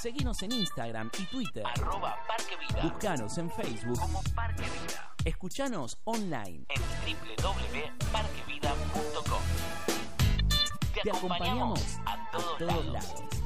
Seguinos en Instagram y Twitter. @Parque Vida. Buscanos en Facebook como Parque Vida. Escuchanos online En www.parquevida.com. Te acompañamos a todos lados.